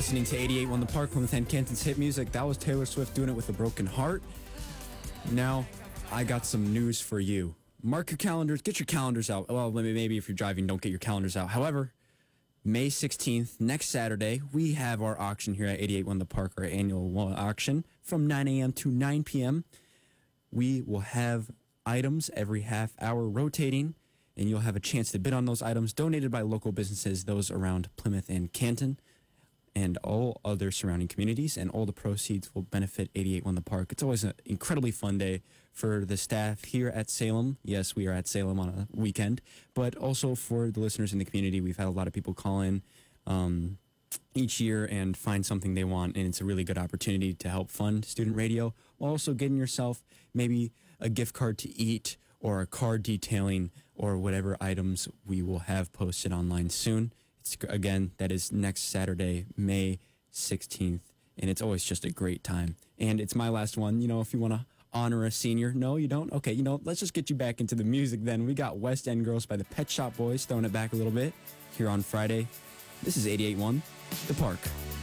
listening to 88.1 The Park, Plymouth and Canton's hit music. That was Taylor Swift doing it with a broken heart. Now, I got some news for you. Mark your calendars, get your calendars out. Well, maybe if you're driving, don't get your calendars out. However, May 16th, next Saturday, we have our auction here at 88.1 The Park, our annual auction from 9 a.m. to 9 p.m. We will have items every half hour rotating, and you'll have a chance to bid on those items donated by local businesses, those around Plymouth and Canton, and all other surrounding communities, and all the proceeds will benefit 88.1 The Park. It's always an incredibly fun day for the staff here at Salem. Yes, we are at Salem on a weekend, but also for the listeners in the community. We've had a lot of people call in each year and find something they want, and it's a really good opportunity to help fund student radio, while also getting yourself maybe a gift card to eat or a car detailing or whatever items we will have posted online soon. Again, that is next Saturday, May 16th, and it's always just a great time. And it's my last one. You know, if you want to honor a senior. No, you don't? Okay, let's just get you back into the music then. We got West End Girls by the Pet Shop Boys, throwing it back a little bit here on Friday. This is 88.1 The Park.